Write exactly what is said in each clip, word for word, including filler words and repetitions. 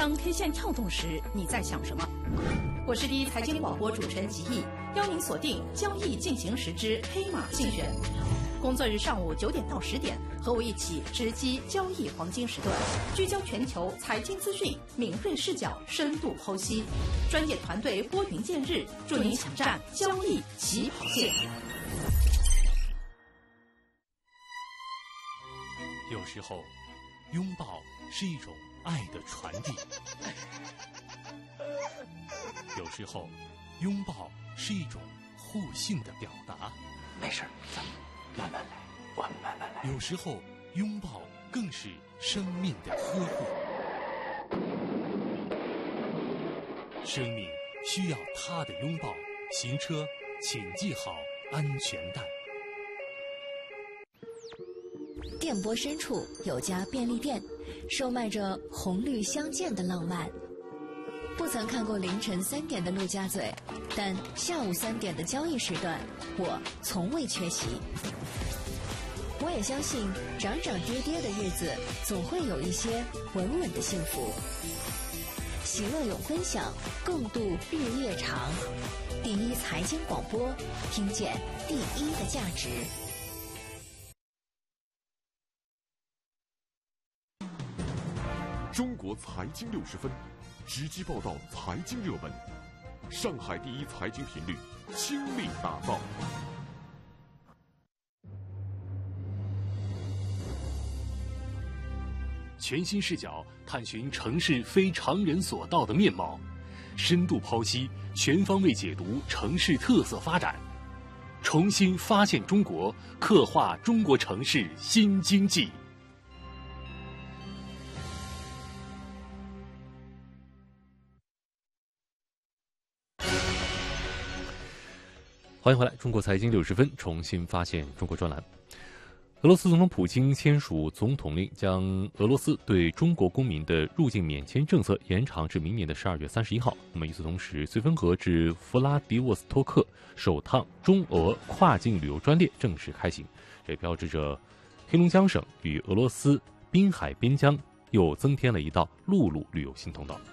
当 K 线跳动时，你在想什么？我是第一财经广播主持人吉毅，邀您锁定交易进行时之黑马竞选。工作日上午九点到十点，和我一起直击交易黄金时段，聚焦全球财经资讯，敏锐视角，深度剖析，专业团队拨云见日，助您抢占交易起跑线。 有时候，拥抱是一种爱的传递；有时候，拥抱是一种互信的表达。 没事，咱们慢慢来，我们慢慢来。 有时候，拥抱更是生命的呵护。生命需要他的拥抱。行车，请系好安全带。 电波深处有家便利店，售卖着红绿相间的浪漫。不曾看过凌晨三点的陆家嘴，但下午三点的交易时段，我从未缺席。我也相信，涨涨跌跌的日子，总会有一些稳稳的幸福。喜乐永分享，共度日夜长。第一财经广播，听见第一的价值。 中国财经六十分，直击报道财经热门，上海第一财经频率倾力打造。 全新视角探寻城市非常人所到的面貌，深度剖析，全方位解读城市特色发展，重新发现中国，刻画中国城市新经济。欢迎回来，中国财经六十分，重新发现中国专栏。俄罗斯总统普京签署总统令，将俄罗斯对中国公民的入境免签政策延长至明年的十二月三十一号。那么与此同时，绥芬河至弗拉迪沃斯托克首趟中俄跨境旅游专列正式开行，这标志着黑龙江省与俄罗斯滨海边疆又增添了一道陆路旅游新通道。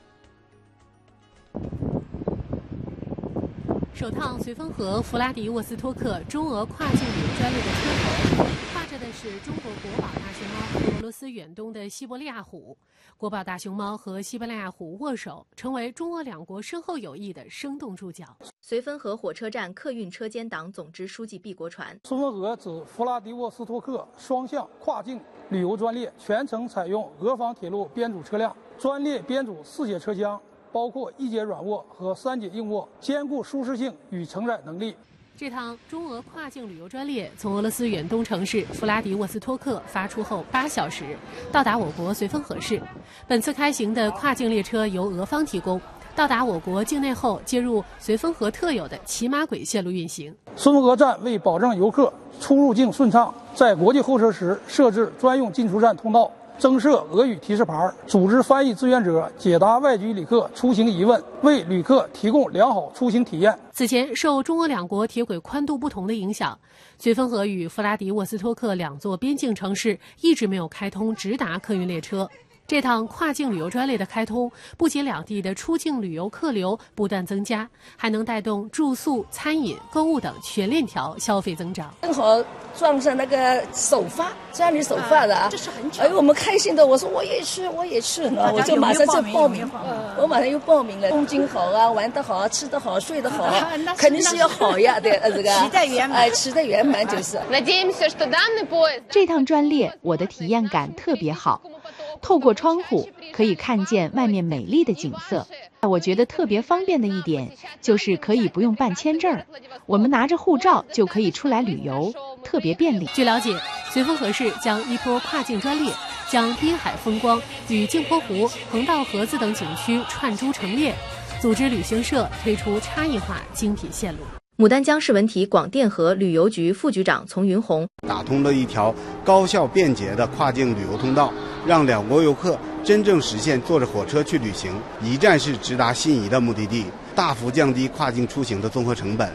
首趟绥芬河弗拉迪沃斯托克中俄跨境旅游专列的车头画着的是中国国宝大熊猫和俄罗斯远东的西伯利亚虎。国宝大熊猫和西伯利亚虎握手，成为中俄两国深厚友谊的生动注脚。 绥芬河火车站客运车间党总支书记毕国传： 绥芬河至弗拉迪沃斯托克双向跨境旅游专列全程采用俄方铁路编组车辆，专列编组四节车厢，包括一节软卧和三节硬卧，兼顾舒适性与承载能力。 这趟中俄跨境旅游专列从俄罗斯远东城市弗拉迪沃斯托克发出后八小时，到达我国绥芬河市。本次开行的跨境列车由俄方提供，到达我国境内后接入绥芬河特有的骑马轨线路运行。 绥芬河站为保证游客出入境顺畅，在国际候车时设置专用进出站通道，增设俄语提示牌，组织翻译志愿者解答外籍旅客出行疑问，为旅客提供良好出行体验。 此前，受中俄两国铁轨宽度不同的影响，绥芬河与弗拉迪沃斯托克两座边境城市一直没有开通直达客运列车。这趟跨境旅游专列的开通，不仅两地的出境旅游客流不断增加，还能带动住宿、餐饮、购物等全链条消费增长。 正好撞上那个首发，专利首发的啊， 这是很巧。 哎，我们开心的，我说我也去，我也去呢，我就马上就报名，我马上又报名了。风景好啊，玩得好，吃得好，睡得好，肯定是要好呀，对，呃，这个期待圆满， 哎，期待圆满就是。 这趟专列我的体验感特别好。透过窗户可以看见外面美丽的景色。我觉得特别方便的一点就是可以不用办签证，我们拿着护照就可以出来旅游，特别便利。 据了解，绥芬河市将一波跨境专列将滨海风光与镜泊湖、横道河子等景区串珠成列，组织旅行社推出差异化精品线路。 牡丹江市文体广电河旅游局副局长丛云红： 打通了一条高效便捷的跨境旅游通道，让两国游客真正实现坐着火车去旅行，一站式直达心仪的目的地，大幅降低跨境出行的综合成本。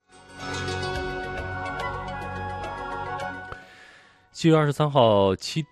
七月二十三号七